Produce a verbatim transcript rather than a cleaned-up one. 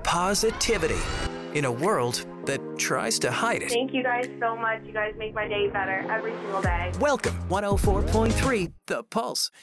positivity in a world that tries to hide it. Thank you guys so much. You guys make my day better every single day. Welcome, one oh four point three The Pulse.